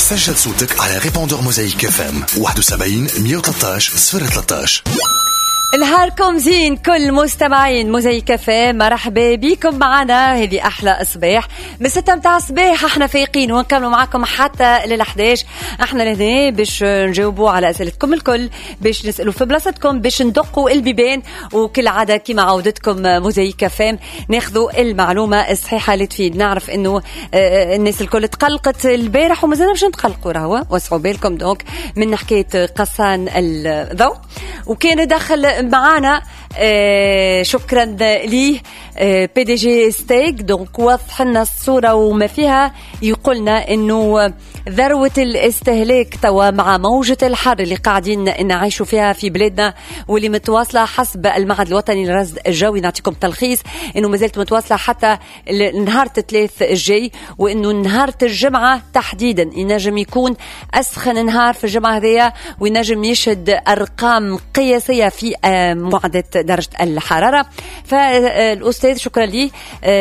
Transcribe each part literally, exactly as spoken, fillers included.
سجل صوتك على ريبوندور موزايك اف ام واحد وسبعين مية وثلاثة عشر صفر ثلاثة عشر. نهاركم زين كل مستمعين موزايك اف ام، مرحبا بكم معنا. هذه احلى صباح من ستة متاع صباح، احنا فايقين ونكملوا معكم حتى للحداش. احنا لهنا باش نجاوبوا على اسئلتكم الكل، باش نسالوا في بلاصتكم، باش ندقوا البيبان، وكل عاده كما عودتكم موزايك اف ام ناخذوا المعلومه الصحيحه اللي تفيد. نعرف انه الناس الكل تقلقت البارح ومازلنا باش نتقلقوا، راهو واسعوا بالكم دونك من حكايه قصان الضوء. وكان دخل معانا آه شكرا ليه آه بي دي جي ستيك، دونك وضح لنا الصورة وما فيها. يقولنا انه ذروة الاستهلاك توا مع موجة الحر اللي قاعدين نعيشوا فيها في بلادنا واللي متواصلة حسب المعهد الوطني للرصد الجوي. نعطيكم تلخيص انه مازالت متواصلة حتى نهار الثلاث الجاي، وانه نهار الجمعة تحديدا ينجم يكون اسخن نهار في الجمعة هذيا، وينجم يشهد ارقام قياسية في معدل درجة الحرارة. فالأستاذ شكرا لي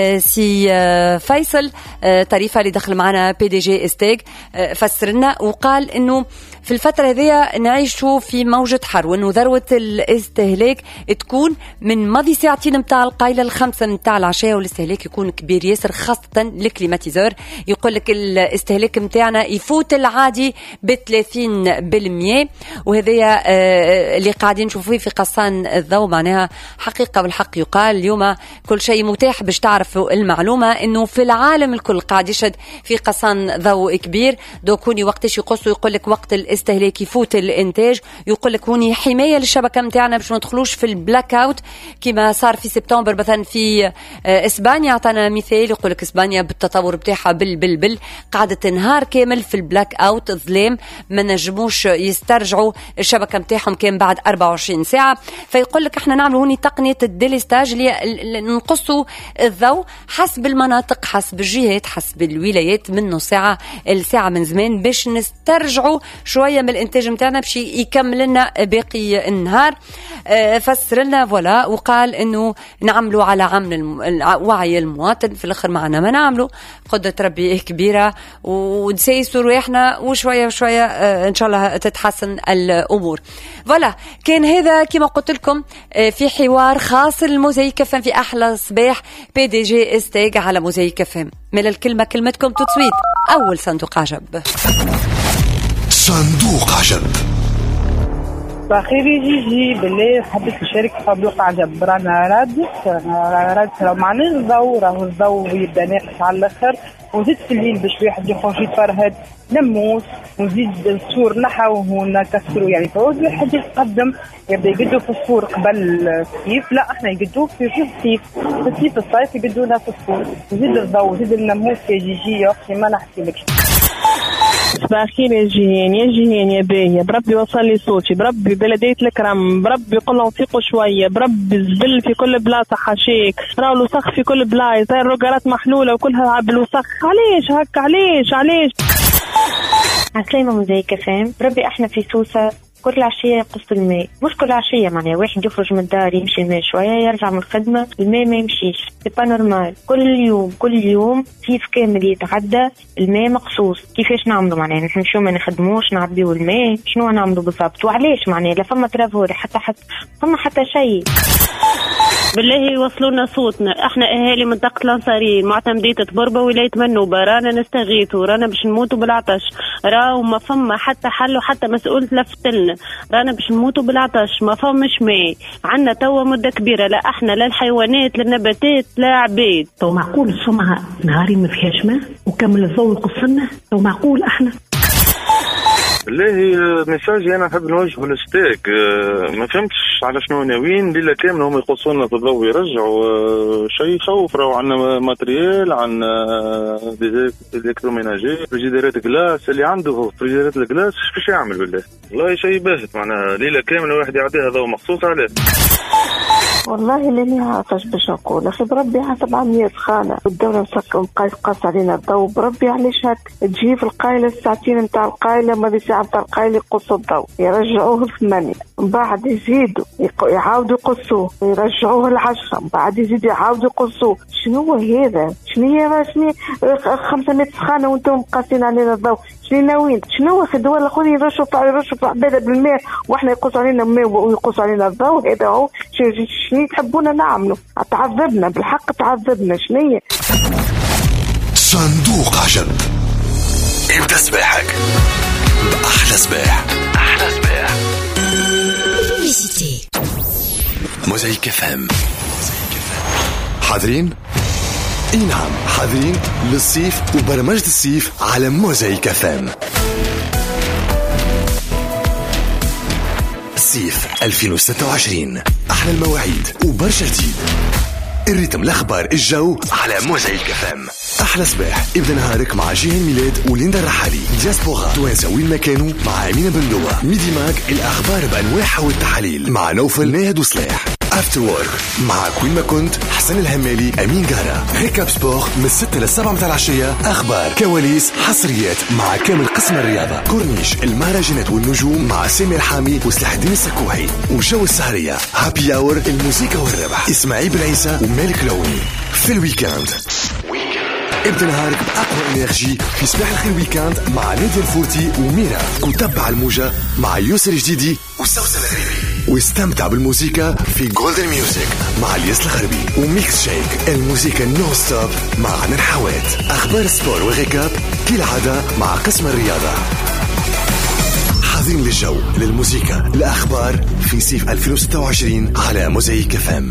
سي فيصل طريفة اللي دخل معنا بي دي جي استيج فسر لنا وقال إنه في الفترة هذه نعيشوا في موجة حر، وإنه ذروة الاستهلاك تكون من ماضي ساعتين متاع القايلة الخمسة متاع العشاء، والاستهلاك يكون كبير ياسر خاصة الكليماتيزور. يقول لك الاستهلاك متاعنا يفوت العادي بثلاثين بالمية، وهذا اللي قاعدين نشوفوه في قصان الضوء. معناها حقيقة والحق يقال اليوم كل شيء متاح باش تعرفوا المعلومة إنه في العالم الكل قاعد يشهد في قصان ضوء كبير. دوكوني وقتش يقصوا يقول لك وقت الاستهلاك يفوت الانتاج، يقول لك هوني حماية للشبكة متاعنا باش ما ندخلوش في البلاك اوت كما صار في سبتمبر مثلا في اسبانيا. عطانا مثال، يقول لك اسبانيا بالتطور بتاعها بال بال بال قعدت نهار كامل في البلاك اوت ظلام، ما نجموش يسترجعوا الشبكة متاعهم كان بعد أربعة وعشرين ساعة. فيقول لك احنا نعملوا هوني تقنية الديليستاج اللي نقصوا الضوء حسب المناطق، حسب الجهات، حسب الولايات، من نص ساعة الساعة من زمان باش نسترجعوا شوية من الانتاج متاعنا باش يكمل لنا باقي النهار. اه فسر لنا فوالا، وقال انه نعملوا على عمل وعي المواطن. في الاخر معنا ما نعملوا قدرة ربي كبيرة، ونسيسوا رواحنا وشوية وشوية اه ان شاء الله تتحسن الامور. فوالا كان هذا كما قلت لكم في حوار خاص للموزايك اف ام في احلى صباح بي دي جي استيج على موزايك اف ام. من الكلمة كلمتكم تتصويت. اول صندوق عجب، صندوق عجب. بخير جيجي بالله حبيت نشارك في صندوق عجب. رانا راد رانا راد راه معناه الضوء، راهو الضوء يبدا ناقص على الاخر، وزيد في الليل باش واحد يخرج يتفرهد نموس، ونزيد السور نحوه ونكسروا. يعني فوز واحد يتقدم يبدا يقدوا في السور قبل الصيف، لا احنا يقدوا في الصيف، في الصيف الصيف يقدونا في السور. زيد الضوء زيد النموس يا جيجي يا اختي ما نحكيلكش. صباح الخير يا جيهان يا جيهان يا باهية، بربي وصل لي صوتي، بربي بلدية الكرم، بربي قل لهم فيقوا شوية، بربي الزبل في كل بلاصة حاشيك، راهو الوسخ في كل بلاصة، زي الرقرات محلولة وكلها بالوسخ. علاش هكا علاش علاش؟ عسلامة موزايك اف ام. بربي احنا في سوسة كل عشية يقص الماء، مش كل عشية معناها واحد يخرج من الدار يمشي الماء شوية يرجع من الخدمة الماء ما يمشيش، سي با نورمال. كل يوم كل يوم كيف كامل يتعدى الماء مقصوص. كيفاش نعملوا معناها نحن شو ما نخدموش نعبيو الماء؟ شنو نعملوا بالضبط وعلاش معناها لا فما ترافور حتى حتى فما حتى شيء؟ بالله يوصلونا صوتنا. احنا اهالي منطقه الانصاريين معتمديه تبربه ولايه منوبه، رانا نستغيثوا، رانا باش نموتوا بالعطش، راهو ما فما حتى حل وحتى مسؤول لفتلنا، رانا باش نموتوا بالعطش، ما فماش ماء. عندنا توا مده كبيره، لا احنا لا الحيوانات لا النباتات لا عبيد. تو معقول السمعه نهاري ما فيهاش ماء وكمل الضوء يقصنا؟ تو معقول احنا بالله ميساجي انا نحب نوجهه للستيك. ما فهمتش على شنو ناويين ليله كامله هم يقصونا في الضوء يرجعوا. شيء يخوف. راهو عندنا ماتريال، عندنا ديزيكتروميناجي، فريجيديرات كلاس، اللي عنده فريجيديرات الكلاس باش يعمل بالله؟ والله شيء باهت معناها ليله كامله واحد يعطيها ضوء مخصوص عليه. والله لاني عطش باش نقول اخي بربي حسب عملية سخانه والدوله مسكم قايس قاس علينا الضوء. بربي علاش هك تجي في القايله الساعتين نتاع القايله ما دي ساعه نتاع القايله يقصوا الضوء يرجعوه لثمانية، من بعد يزيدوا يعاودوا يقصوه يرجعوه لعشرة، من بعد يزيدوا يعاودوا يقصوه. شنو هذا؟ شنو هي شنو خمسمية سخانه وانتم قاسين علينا الضوء؟ شنو ناويين؟ شنو في الدول الاخرى يرشوا يرشوا في عباده بالماء واحنا يقص علينا الماء ويقص علينا الضوء. هذا هو شنو تحبونا نعملوا؟ تعذبنا بالحق، تعذبنا. شنو صندوق عجب. ابدأ صباحك بأحلى صباح. أحلى صباح. موزايك اف ام. حاضرين؟ اي نعم حاضرين للصيف وبرمجة الصيف على موزايك اف ام. الصيف ألفين وستة وعشرين، أحلى المواعيد وبرشا جديد. الريتم، الأخبار، الجو على موزايك اف ام. أحلى صباح. ابدأ نهارك مع جيهان ميلاد وليندا الرحالي. دياسبورا توانسة وين ما كانوا مع أمينة بندوة. ميدي ماك الأخبار بأنواعها والتحاليل مع نوفل ناهد وصلاح. افتر وورك مع كوين ما كنت حسن الهمالي أمين قارة. ريكاب سبور من الستة للسبعة متاع العشية. أخبار، كواليس، حصريات مع كامل قسم الرياضة. كورنيش، المهرجانات والنجوم مع سامي الحامي وسلاح الدين السكوحي. وجو السهرية، هابي اور، الموسيقى والربح، إسماعيل بن عيسى ومالك لوني. في الويكاند ابدأ نهارك بأقوى انرجي في صباح الخير ويكاند مع نادية الفورتي وميرا. وتبع الموجة مع يوسر الجديدي وسوسن الغريبي. واستمتع بالموسيقى في جولدن ميوزك مع الياس الغربي. وميكس شيك، الموسيقى نو ستوب مع نور حوات. أخبار سبور وغيكاب كالعادة مع قسم الرياضة. حاضرين للجو، للموسيقى، الأخبار في صيف ألفين وستة وعشرين على موزايك اف ام.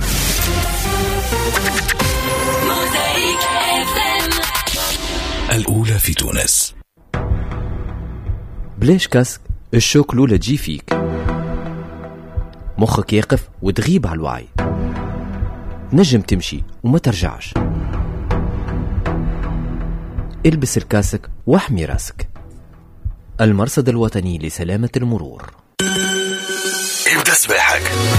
الأولى في تونس. بلاش كاسك، الشوك لولا تجي فيك، مخك يقف وتغيب على الوعي، نجم تمشي وما ترجعش. البس الكاسك واحمي راسك. المرصد الوطني لسلامة المرور. ابدأ صباحك